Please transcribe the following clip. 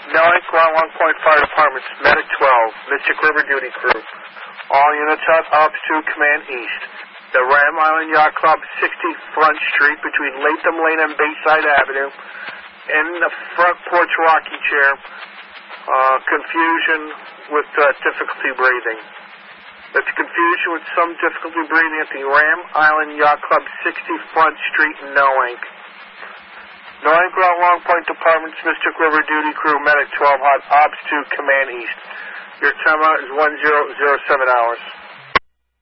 Knowing Ground 1 Fire Departments, Medic 12, Mystic River Duty Crew. All units up to Command East. The Ram Island Yacht Club, 60 Front Street between Latham Lane and Bayside Avenue. In the front porch rocking chair, confusion with difficulty breathing. That's confusion with some difficulty breathing at the Ram Island Yacht Club, 60 Front Street, Knowing. Knowing Ground Long Point Department's Mystic River Duty Crew, Medic 12, Hot Ops to Command East. Your time out is 1007 hours.